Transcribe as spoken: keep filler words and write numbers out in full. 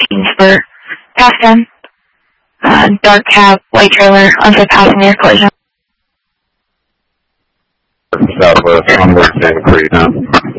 for pass ten. Uh, dark cab, white trailer, unsafe passenger collision. Southwest, onward Santa Cruz now.